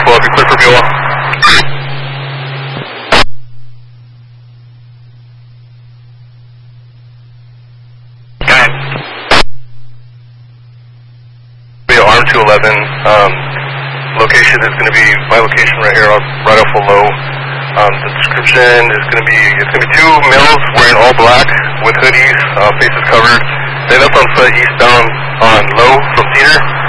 12, you're clear for Beulah. Arm 211, location is going to be my location right here, right off of low. The description is going to be, it's going to be 2 males wearing all black with hoodies, faces covered. They left on site eastbound on low from Cedar.